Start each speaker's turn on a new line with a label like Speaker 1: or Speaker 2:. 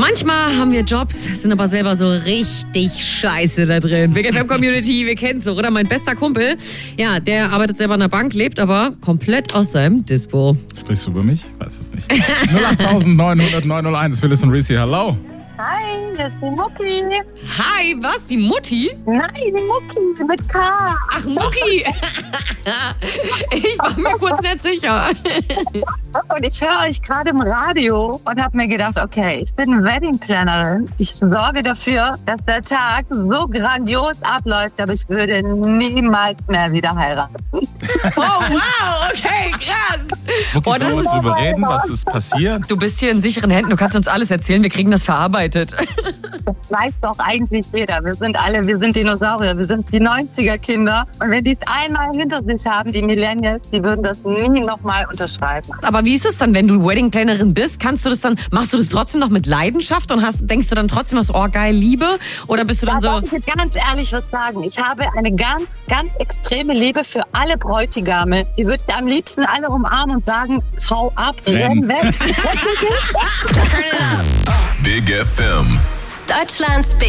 Speaker 1: Manchmal haben wir Jobs, sind aber selber so richtig scheiße da drin. Big FM Community, wir kennen's doch, oder? Mein bester Kumpel, ja, der arbeitet selber in der Bank, lebt aber komplett aus seinem Dispo.
Speaker 2: Sprichst du über mich? Weiß es nicht. 08900 901, Phyllis und Reese, hallo.
Speaker 3: Hi, das ist die Mucki.
Speaker 1: Hi, was? Die Mutti?
Speaker 3: Nein, die Mucki mit K.
Speaker 1: Ach, Mucki! Ich war mir kurz nicht sicher.
Speaker 3: Und ich höre euch gerade im Radio und habe mir gedacht, okay, ich bin Wedding-Plannerin. Ich sorge dafür, dass der Tag so grandios abläuft, aber ich würde niemals mehr wieder heiraten.
Speaker 1: Oh, wow, okay, krass.
Speaker 2: Mucki,
Speaker 1: Oh, das
Speaker 2: sollen wir
Speaker 1: ist
Speaker 2: drüber reden, was ist passiert?
Speaker 1: Du bist hier in sicheren Händen, du kannst uns alles erzählen, wir kriegen das verarbeitet.
Speaker 3: Das weiß doch eigentlich jeder. Wir sind Dinosaurier, wir sind die 90er-Kinder. Und wenn die es einmal hinter sich haben, die Millennials, die würden das nie nochmal unterschreiben.
Speaker 1: Aber wie ist es dann, wenn du Wedding-Plannerin bist? Machst du das trotzdem noch mit Leidenschaft und denkst du dann trotzdem, oh geil, Liebe? Oder bist du dann so...
Speaker 3: Darf ich jetzt ganz ehrlich was sagen? Ich habe eine ganz, ganz extreme Liebe für alle Bräutigame. Die würde ich am liebsten alle umarmen und sagen, hau ab, renn weg.
Speaker 4: Big FM.
Speaker 5: Deutschlands